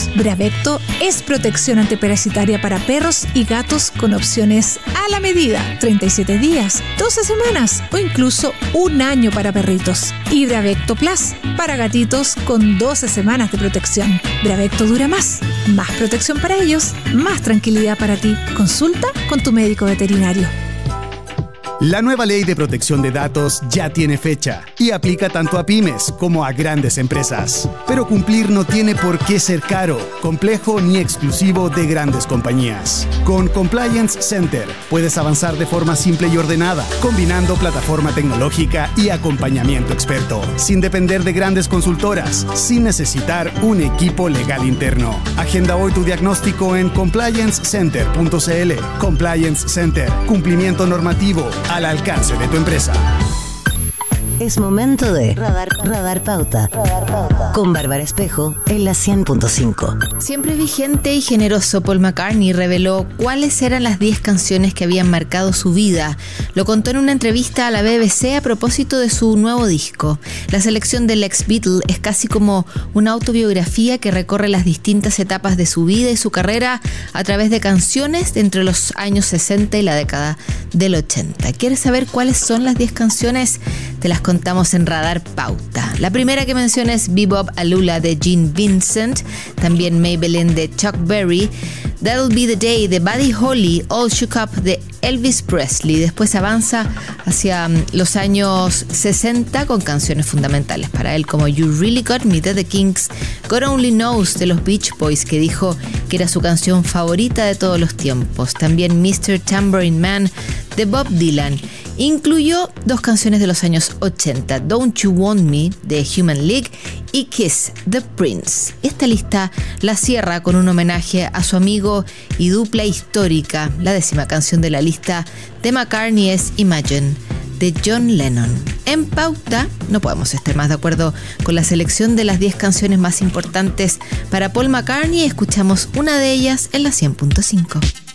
Bravecto es protección antiparasitaria para perros y gatos con opciones a la medida. 37 días, 12 semanas o incluso un año para perritos. Y Bravecto Plus para gatitos con 12 semanas de protección. Bravecto dura más protección para ellos, más tranquilidad para ti. Consulta con tu médico veterinario. La nueva ley de protección de datos ya tiene fecha y aplica tanto a pymes como a grandes empresas. Pero cumplir no tiene por qué ser caro, complejo ni exclusivo de grandes compañías. Con Compliance Center puedes avanzar de forma simple y ordenada, combinando plataforma tecnológica y acompañamiento experto, sin depender de grandes consultoras, sin necesitar un equipo legal interno. Agenda hoy tu diagnóstico en compliancecenter.cl. Compliance Center, cumplimiento normativo al alcance de tu empresa. Es momento de Radar Pauta. Con Bárbara Espejo en la 100.5. Siempre vigente y generoso, Paul McCartney reveló cuáles eran las 10 canciones que habían marcado su vida. Lo contó en una entrevista a la BBC a propósito de su nuevo disco. La selección del ex Beatle es casi como una autobiografía que recorre las distintas etapas de su vida y su carrera a través de canciones de entre los años 60 y la década del 80. ¿Quieres saber cuáles son las 10 canciones? Te las contamos en Radar Pauta. La primera que menciona es Bebop Alula de Gene Vincent, también Maybelline de Chuck Berry, That'll Be the Day de Buddy Holly, All Shook Up de Elvis Presley. Después avanza hacia los años 60 con canciones fundamentales para él como You Really Got Me de The Kinks, God Only Knows de los Beach Boys, que dijo que era su canción favorita de todos los tiempos. También Mr. Tambourine Man de Bob Dylan. Incluyó 2 canciones de los años 80, Don't You Want Me de Human League y Kiss the Prince. Esta lista la cierra con un homenaje a su amigo y dupla histórica. La 10ª canción de la lista de McCartney es Imagine de John Lennon. En Pauta no podemos estar más de acuerdo con la selección de las 10 canciones más importantes para Paul McCartney. Escuchamos una de ellas en la 100.5.